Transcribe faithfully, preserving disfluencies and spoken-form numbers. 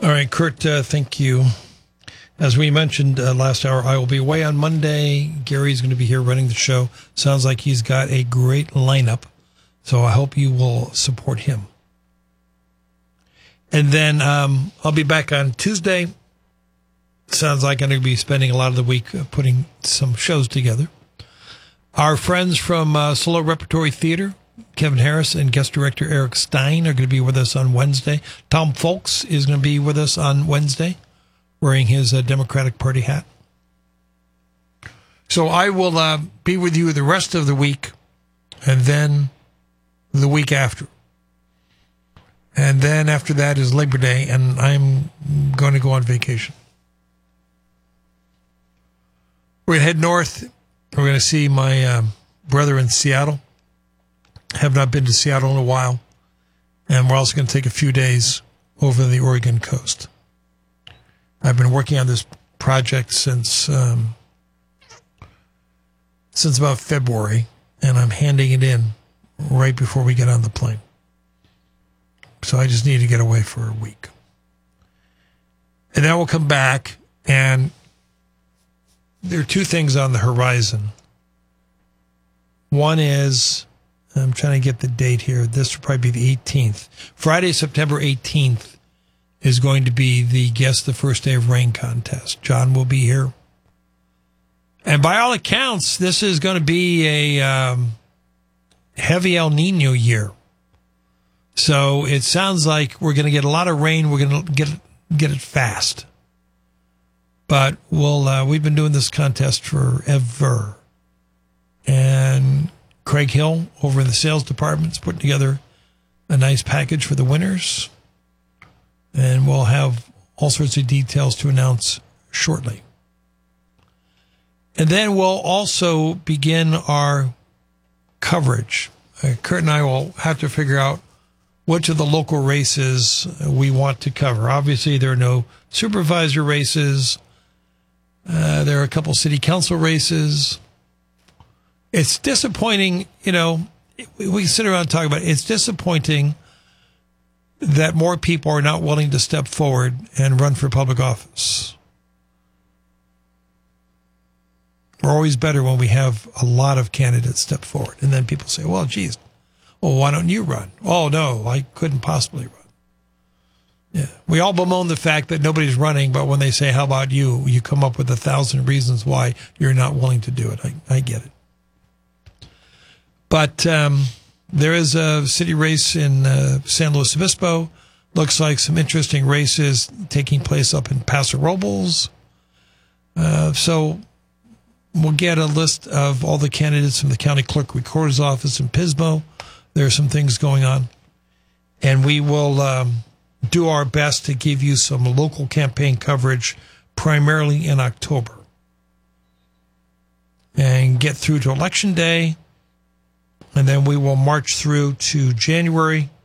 All right, Kurt, uh, thank you. As we mentioned uh, last hour, I will be away on Monday. Gary's going to be here running the show. Sounds like he's got a great lineup, so I hope you will support him. And then um, I'll be back on Tuesday. Sounds like I'm going to be spending a lot of the week uh, putting some shows together. Our friends from uh, Solo Repertory Theater, Kevin Harris and guest director Eric Stein, are going to be with us on Wednesday. Tom Folks is going to be with us on Wednesday, wearing his uh, Democratic Party hat. So I will uh, be with you the rest of the week, and then the week after. And then after that is Labor Day, and I'm going to go on vacation. We're going to head north. We're going to see my uh, brother in Seattle. Have not been to Seattle in a while. And we're also going to take a few days over the Oregon coast. I've been working on this project since um, since about February, and I'm handing it in right before we get on the plane. So I just need to get away for a week. And then we'll come back, and there are two things on the horizon. One is, I'm trying to get the date here. This will probably be the eighteenth. Friday, September eighteenth is going to be the Guess the First Day of Rain contest. John will be here. And by all accounts, this is going to be a um, heavy El Nino year. So it sounds like we're going to get a lot of rain. We're going to get get it fast. But we'll uh, we've been doing this contest forever. And Craig Hill over in the sales department is putting together a nice package for the winners. And we'll have all sorts of details to announce shortly. And then we'll also begin our coverage. Uh, Kurt and I will have to figure out which of the local races we want to cover. Obviously, there are no supervisor races. Uh, there are a couple city council races. It's disappointing, you know, we sit around and talk about it. It's disappointing that more people are not willing to step forward and run for public office. We're always better when we have a lot of candidates step forward. And then people say, well, geez, well, why don't you run? Oh, no, I couldn't possibly run. Yeah, we all bemoan the fact that nobody's running, but when they say, how about you, you come up with a thousand reasons why you're not willing to do it. I, I get it. But um, there is a city race in uh, San Luis Obispo. Looks like some interesting races taking place up in Paso Robles. Uh, so we'll get a list of all the candidates from the county clerk recorder's office in Pismo. There are some things going on. And we will um, do our best to give you some local campaign coverage, primarily in October. And get through to Election Day. And then we will march through to January.